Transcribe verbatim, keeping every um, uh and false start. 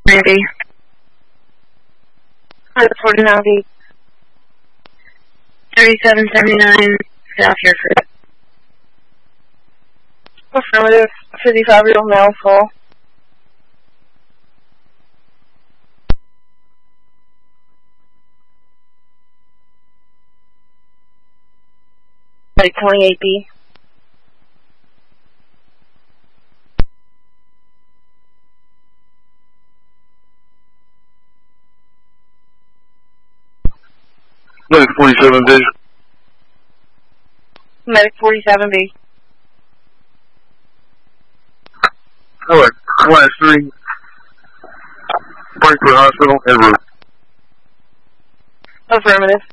Maybe. forty-nine B. thirty-seven seventy-nine, South Hereford. Affirmative. fifty-five-year-old male full. twenty-eight B. Medic forty-seven B. Medic forty-seven B. Alright, class three. Frankfurt Hospital, en route. Affirmative.